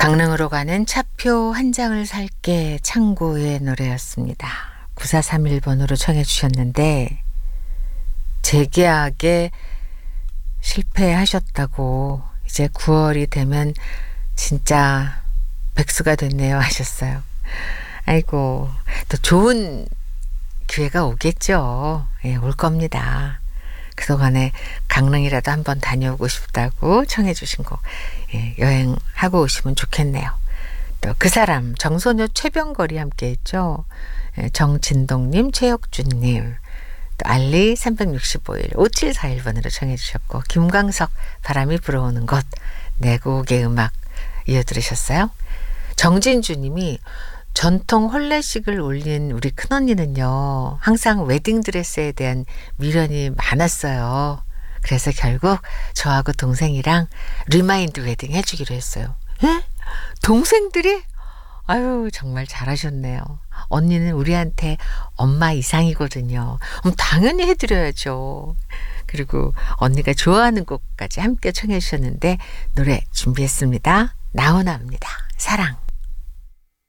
강릉으로 가는 차표 한 장을 살게 창고의 노래였습니다. 9431번으로 청해 주셨는데 재계약에 실패하셨다고 이제 9월이 되면 진짜 백수가 됐네요 하셨어요. 아이고, 또 좋은 기회가 오겠죠. 예, 올 겁니다. 그동안에 강릉이라도 한번 다녀오고 싶다고 청해 주신 곡, 예, 여행하고 오시면 좋겠네요. 또 그 사람 정소녀 최병걸이 함께 했죠. 예, 정진동님, 최혁준님, 또 알리 365일 5741번으로 청해 주셨고, 김광석 바람이 불어오는 곳, 네 곡의 음악 이어들으셨어요. 정진주님이 전통 혼례식을 올린 우리 큰언니는요, 항상 웨딩드레스에 대한 미련이 많았어요. 그래서 결국 저하고 동생이랑 리마인드 웨딩 해주기로 했어요. 에? 동생들이? 아유, 정말 잘하셨네요. 언니는 우리한테 엄마 이상이거든요. 당연히 해드려야죠. 그리고 언니가 좋아하는 곡까지 함께 청해 주셨는데 노래 준비했습니다. 나훈아입니다. 사랑.